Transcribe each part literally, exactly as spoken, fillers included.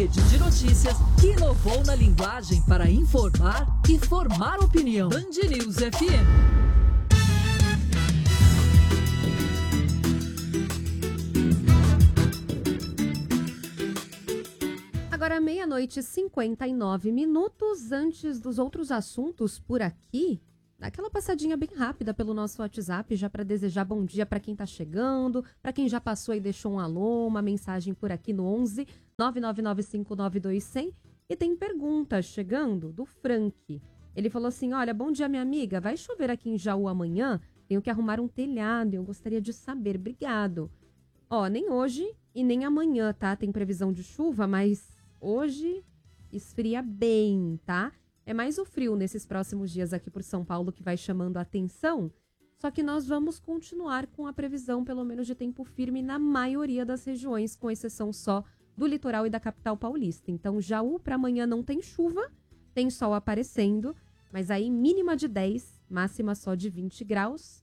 rede de notícias que inovou na linguagem para informar e formar opinião. Band News F M. Agora meia-noite e cinquenta e nove minutos. Antes dos outros assuntos por aqui, dá aquela passadinha bem rápida pelo nosso WhatsApp, já para desejar bom dia para quem está chegando, para quem já passou e deixou um alô, uma mensagem por aqui no onze nove nove nove cinco nove dois zero zero. E tem pergunta chegando do Frank. Ele falou assim, olha, bom dia minha amiga, vai chover aqui em Jaú amanhã? Tenho que arrumar um telhado e eu gostaria de saber, obrigado. Ó, nem hoje e nem amanhã, tá? Tem previsão de chuva, mas hoje esfria bem, tá? É mais o frio nesses próximos dias aqui por São Paulo que vai chamando a atenção. Só que nós vamos continuar com a previsão, pelo menos de tempo firme, na maioria das regiões, com exceção só do litoral e da capital paulista. Então, Jaú para amanhã não tem chuva, tem sol aparecendo, mas aí mínima de dez, máxima só de vinte graus.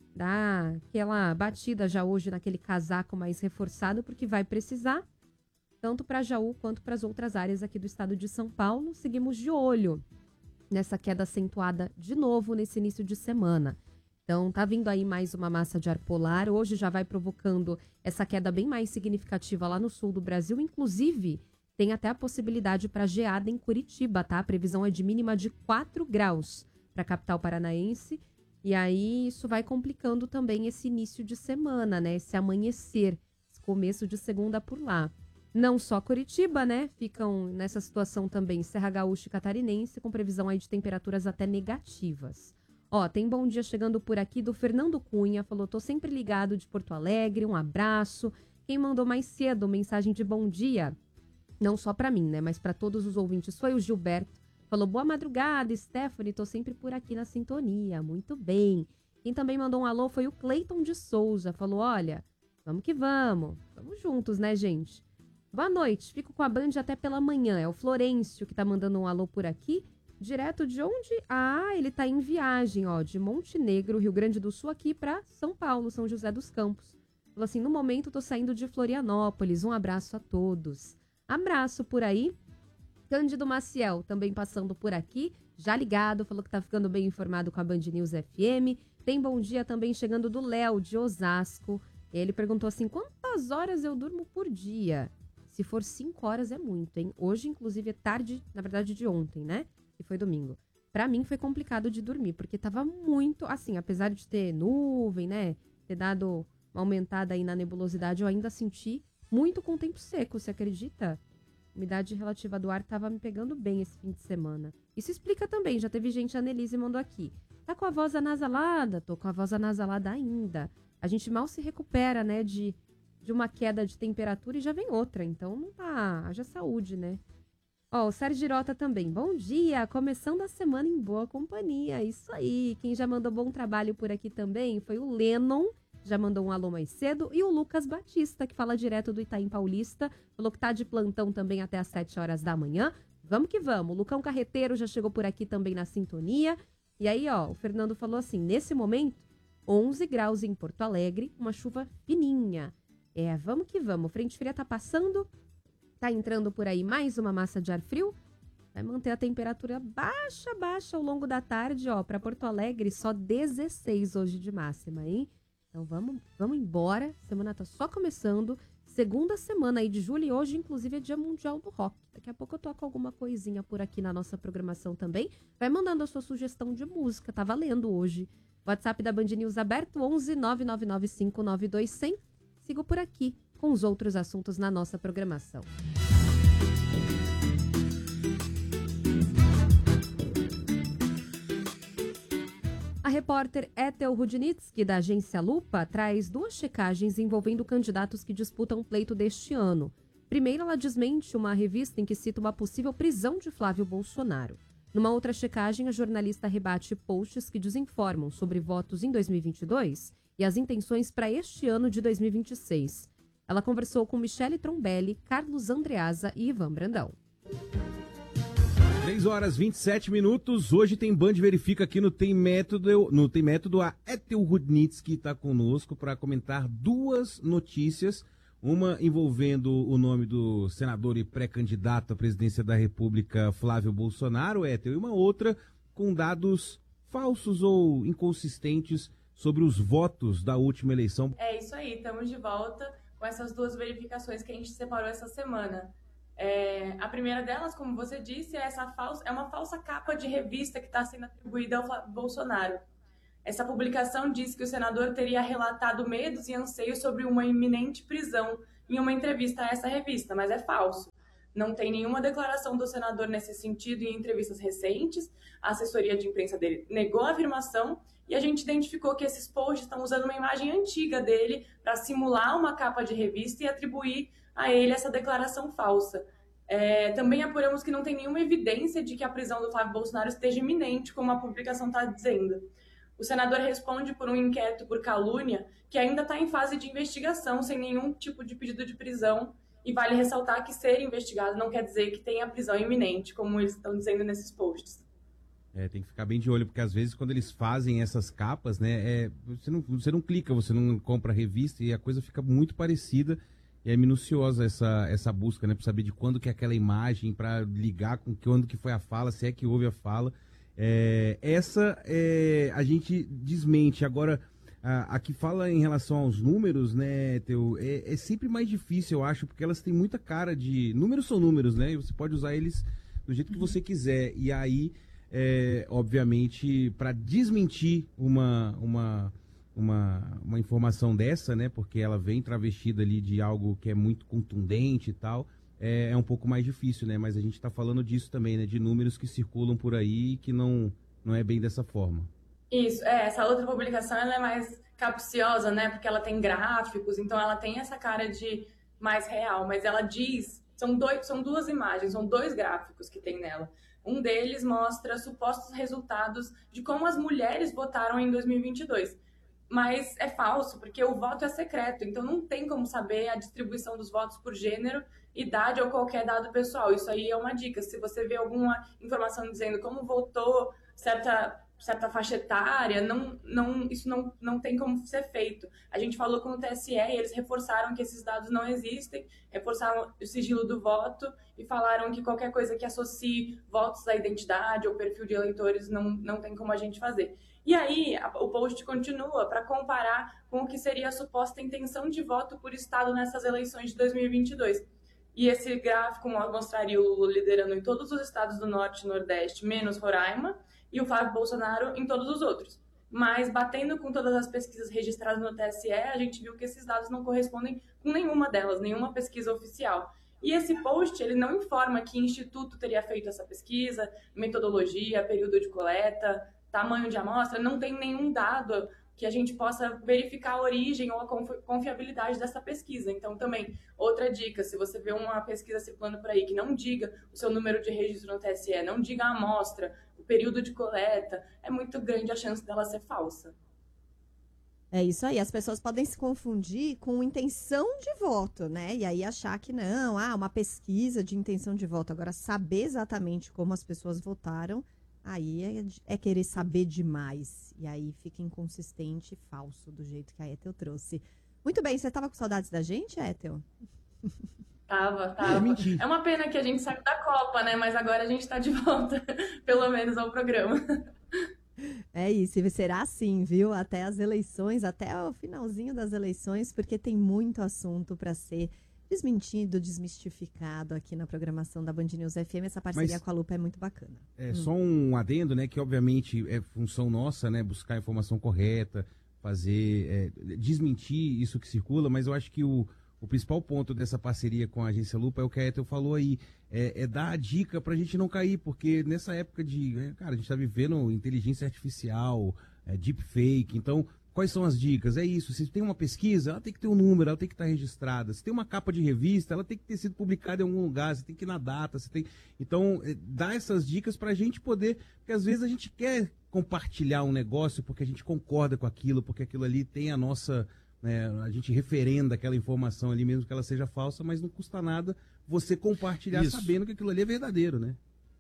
Dá aquela batida já hoje naquele casaco mais reforçado, porque vai precisar. Tanto para Jaú quanto para as outras áreas aqui do estado de São Paulo. Seguimos de olho nessa queda acentuada de novo nesse início de semana. Então, tá vindo aí mais uma massa de ar polar. Hoje já vai provocando essa queda bem mais significativa lá no sul do Brasil. Inclusive, tem até a possibilidade para geada em Curitiba, tá? A previsão é de mínima de quatro graus para a capital paranaense. E aí, isso vai complicando também esse início de semana, né? Esse amanhecer, esse começo de segunda por lá. Não só Curitiba, né? Ficam nessa situação também Serra Gaúcha e Catarinense, com previsão aí de temperaturas até negativas. Ó, tem bom dia chegando por aqui do Fernando Cunha, falou, tô sempre ligado de Porto Alegre, um abraço. Quem mandou mais cedo mensagem de bom dia, não só pra mim, né? Mas pra todos os ouvintes, foi o Gilberto. Falou, boa madrugada, Stephanie, tô sempre por aqui na sintonia, muito bem. Quem também mandou um alô foi o Cleiton de Souza, falou, olha, vamos que vamos, vamos juntos, né, gente? Boa noite, fico com a Band até pela manhã. É o Florencio que tá mandando um alô por aqui. Direto de onde? Ah, ele tá em viagem, ó, de Montenegro, Rio Grande do Sul, aqui pra São Paulo, São José dos Campos. Falou assim, no momento tô saindo de Florianópolis. Um abraço a todos. Abraço por aí. Cândido Maciel também passando por aqui, já ligado, falou que tá ficando bem informado com a Band News F M. Tem bom dia também chegando do Léo, de Osasco. Ele perguntou assim, quantas horas eu durmo por dia? Se for cinco horas é muito, hein? Hoje, inclusive, é tarde, na verdade, de ontem, né? Que foi domingo. Pra mim, foi complicado de dormir, porque tava muito, assim, apesar de ter nuvem, né? Ter dado uma aumentada aí na nebulosidade, eu ainda senti muito com o tempo seco, você acredita? A umidade relativa do ar tava me pegando bem esse fim de semana. Isso explica também, já teve gente, a Annelise mandou aqui. Tá com a voz anasalada? Tô com a voz anasalada ainda. A gente mal se recupera, né, de... de uma queda de temperatura e já vem outra, então não tá, haja saúde, né? Ó, o Sérgio Girota também, bom dia, começando a semana em boa companhia, isso aí, quem já mandou bom trabalho por aqui também foi o Lennon, já mandou um alô mais cedo, e o Lucas Batista, que fala direto do Itaim Paulista, falou que tá de plantão também até às sete horas da manhã, vamos que vamos, o Lucão Carreteiro já chegou por aqui também na sintonia, e aí, ó, o Fernando falou assim, nesse momento, onze graus em Porto Alegre, uma chuva fininha. É, vamos que vamos. Frente fria tá passando, tá entrando por aí mais uma massa de ar frio. Vai manter a temperatura baixa, baixa ao longo da tarde, ó. Pra Porto Alegre, só dezesseis hoje de máxima, hein? Então vamos, vamos embora. Semana tá só começando. Segunda semana aí de julho e hoje, inclusive, é Dia Mundial do Rock. Daqui a pouco eu toco alguma coisinha por aqui na nossa programação também. Vai mandando a sua sugestão de música, tá valendo hoje. WhatsApp da Band News aberto, onze nove nove nove cinco nove dois zero zero. Sigo por aqui com os outros assuntos na nossa programação. A repórter Ethel Rudnitsky, da agência Lupa, traz duas checagens envolvendo candidatos que disputam o pleito deste ano. Primeiro, ela desmente uma revista em que cita uma possível prisão de Flávio Bolsonaro. Numa outra checagem, a jornalista rebate posts que desinformam sobre votos em dois mil e vinte e dois e as intenções para este ano de dois mil e vinte e seis. Ela conversou com Michele Trombelli, Carlos Andreasa e Ivan Brandão. três horas e vinte e sete minutos. Hoje tem Band Verifica aqui no Tem Método. No Tem Método, a Ethel Rudnitsky está conosco para comentar duas notícias. Uma envolvendo o nome do senador e pré-candidato à presidência da República, Flávio Bolsonaro, Éter, e uma outra com dados falsos ou inconsistentes sobre os votos da última eleição. É isso aí, estamos de volta com essas duas verificações que a gente separou essa semana. É, a primeira delas, como você disse, é, essa falsa, é uma falsa capa de revista que está sendo atribuída ao Flávio Bolsonaro. Essa publicação diz que o senador teria relatado medos e anseios sobre uma iminente prisão em uma entrevista a essa revista, mas é falso. Não tem nenhuma declaração do senador nesse sentido em entrevistas recentes. A assessoria de imprensa dele negou a afirmação e a gente identificou que esses posts estão usando uma imagem antiga dele para simular uma capa de revista e atribuir a ele essa declaração falsa. É, também apuramos que não tem nenhuma evidência de que a prisão do Flávio Bolsonaro esteja iminente, como a publicação está dizendo. O senador responde por um inquérito por calúnia que ainda está em fase de investigação, sem nenhum tipo de pedido de prisão. E vale ressaltar que ser investigado não quer dizer que tenha prisão iminente, como eles estão dizendo nesses posts. É, tem que ficar bem de olho, porque às vezes quando eles fazem essas capas, né, é, você, não, você não clica, você não compra a revista e a coisa fica muito parecida. E é minuciosa essa, essa busca, né, para saber de quando que é aquela imagem, para ligar com quando que foi a fala, se é que houve a fala. É, essa é, a gente desmente. Agora, a, a que fala em relação aos números, né, Teu, é, é sempre mais difícil, eu acho, porque elas têm muita cara de... Números são números, né? E você pode usar eles do jeito que você quiser. E aí, é, obviamente, para desmentir uma, uma, uma, uma informação dessa, né, porque ela vem travestida ali de algo que é muito contundente e tal... É, é um pouco mais difícil, né? Mas a gente está falando disso também, né? De números que circulam por aí e que não, não é bem dessa forma. Isso, é. Essa outra publicação ela é mais capciosa, né? Porque ela tem gráficos, então ela tem essa cara de mais real. Mas ela diz... São, dois, são duas imagens, são dois gráficos que tem nela. Um deles mostra supostos resultados de como as mulheres votaram em dois mil e vinte e dois. Mas é falso, porque o voto é secreto. Então não tem como saber a distribuição dos votos por gênero, idade ou qualquer dado pessoal. Isso aí é uma dica. Se você vê alguma informação dizendo como votou certa, certa faixa etária, não, não, isso não, não tem como ser feito. A gente falou com o T S E e eles reforçaram que esses dados não existem, reforçaram o sigilo do voto e falaram que qualquer coisa que associe votos à identidade ou perfil de eleitores não, não tem como a gente fazer. E aí, a, o post continua para comparar com o que seria a suposta intenção de voto por estado nessas eleições de dois mil e vinte e dois. E esse gráfico mostraria o Lula liderando em todos os estados do Norte e Nordeste, menos Roraima, e o Flávio Bolsonaro em todos os outros. Mas, batendo com todas as pesquisas registradas no T S E, a gente viu que esses dados não correspondem com nenhuma delas, nenhuma pesquisa oficial. E esse post, ele não informa que instituto teria feito essa pesquisa, metodologia, período de coleta, tamanho de amostra, não tem nenhum dado que a gente possa verificar a origem ou a confiabilidade dessa pesquisa. Então, também, outra dica, se você vê uma pesquisa circulando por aí que não diga o seu número de registro no T S E, não diga a amostra, o período de coleta, é muito grande a chance dela ser falsa. É isso aí, as pessoas podem se confundir com intenção de voto, né? E aí achar que não, ah, uma pesquisa de intenção de voto. Agora, saber exatamente como as pessoas votaram, aí é, é querer saber demais. E aí fica inconsistente e falso do jeito que a Ethel trouxe. Muito bem, você estava com saudades da gente, Ethel? Tava, tava. É uma pena que a gente saiu da Copa, né? Mas agora a gente tá de volta, pelo menos, ao programa. É isso, e será assim, viu? Até as eleições, até o finalzinho das eleições, porque tem muito assunto para ser desmentido, desmistificado aqui na programação da Band News F M. Essa parceria Mas, com a Lupa é muito bacana. É hum. só um adendo, né? Que obviamente é função nossa, né? Buscar a informação correta, fazer, é, desmentir isso que circula, mas eu acho que o, o principal ponto dessa parceria com a Agência Lupa é o que a Ethel falou aí, é, é dar a dica pra gente não cair, porque nessa época de, cara, a gente tá vivendo inteligência artificial, é, deepfake, então quais são as dicas? É isso, se tem uma pesquisa, ela tem que ter um número, ela tem que estar registrada, se tem uma capa de revista, ela tem que ter sido publicada em algum lugar, você tem que ir na data, você tem... Então, é, dá essas dicas pra gente poder, porque às vezes a gente quer compartilhar um negócio porque a gente concorda com aquilo, porque aquilo ali tem a nossa... É, a gente referenda aquela informação ali, mesmo que ela seja falsa, mas não custa nada você compartilhar isso, sabendo que aquilo ali é verdadeiro, né?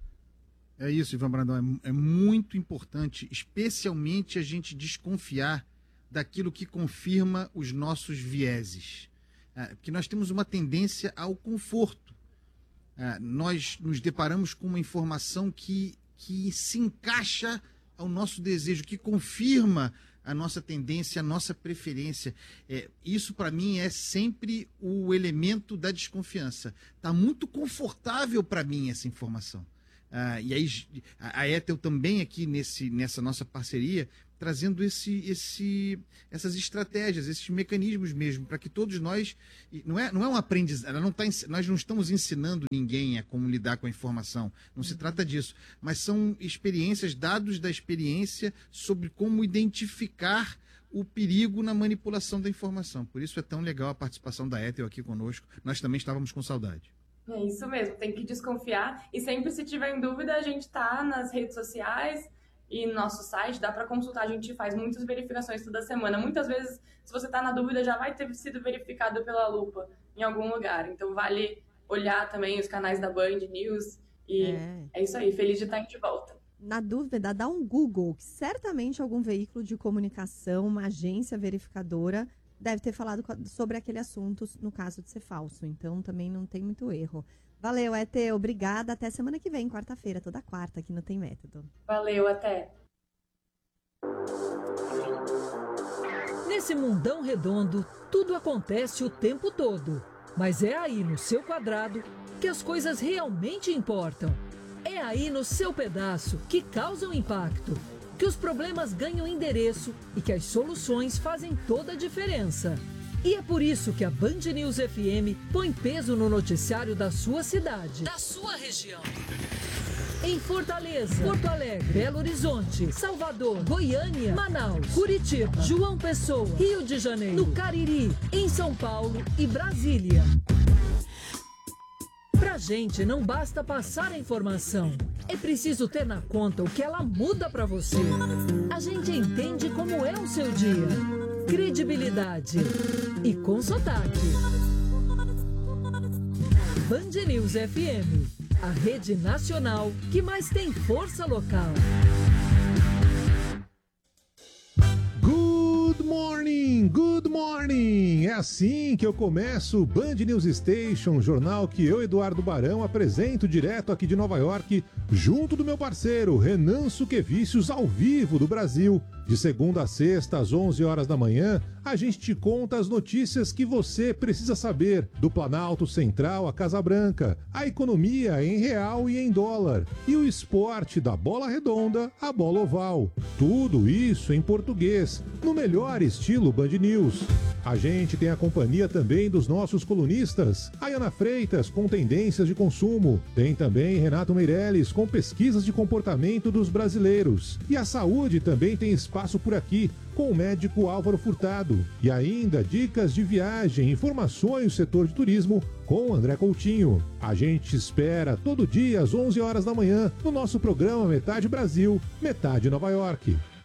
É isso, Ivan Brandão, é, é muito importante, especialmente a gente desconfiar daquilo que confirma os nossos vieses. Ah, porque nós temos uma tendência ao conforto. Ah, nós nos deparamos com uma informação que, que se encaixa ao nosso desejo, que confirma a nossa tendência, a nossa preferência. É, isso, para mim, é sempre o elemento da desconfiança. Está muito confortável para mim essa informação. Ah, e aí, a Etel também aqui nesse, nessa nossa parceria, trazendo esse, esse, essas estratégias, esses mecanismos mesmo, para que todos nós... Não é, não é um aprendizado, ela não tá, nós não estamos ensinando ninguém a como lidar com a informação, não se trata disso, mas são experiências, dados da experiência sobre como identificar o perigo na manipulação da informação. Por isso é tão legal a participação da Etel aqui conosco, nós também estávamos com saudade. É isso mesmo, tem que desconfiar e sempre se tiver em dúvida a gente tá nas redes sociais e no nosso site, dá para consultar, a gente faz muitas verificações toda semana. Muitas vezes, se você tá na dúvida, já vai ter sido verificado pela lupa em algum lugar. Então vale olhar também os canais da Band News e é, é isso aí, feliz de estar de volta. Na dúvida, dá um Google, que certamente algum veículo de comunicação, uma agência verificadora deve ter falado sobre aquele assunto no caso de ser falso. Então também não tem muito erro. Valeu, Etê. Obrigada. Até semana que vem, quarta-feira, toda quarta, aqui no Tem Método. Valeu, até. Nesse mundão redondo, tudo acontece o tempo todo. Mas é aí no seu quadrado que as coisas realmente importam. É aí no seu pedaço que causam impacto, que os problemas ganham endereço e que as soluções fazem toda a diferença. E é por isso que a Band News F M põe peso no noticiário da sua cidade, da sua região. Em Fortaleza, Porto Alegre, Belo Horizonte, Salvador, Goiânia, Manaus, Curitiba, João Pessoa, Rio de Janeiro, no Cariri, em São Paulo e Brasília. Pra gente não basta passar a informação, é preciso ter na conta o que ela muda pra você. A gente entende como é o seu dia. Credibilidade e com sotaque. Band News F M, a rede nacional que mais tem força local. Good morning, good morning! É assim que eu começo o Band News Station, jornal que eu, Eduardo Barão, apresento direto aqui de Nova York, junto do meu parceiro Renan Suquevicius, ao vivo do Brasil. De segunda a sexta, às onze horas da manhã, a gente te conta as notícias que você precisa saber do Planalto Central à Casa Branca, a economia em real e em dólar, e o esporte da bola redonda à bola oval. Tudo isso em português, no melhor estilo Band News. A gente tem a companhia também dos nossos colunistas, Ayana Freitas com tendências de consumo, tem também Renato Meirelles com pesquisas de comportamento dos brasileiros, e a saúde também tem espaço por aqui, com o médico Álvaro Furtado. E ainda dicas de viagem, informações do setor de turismo com André Coutinho. A gente espera todo dia às onze horas da manhã no nosso programa Metade Brasil, Metade Nova York.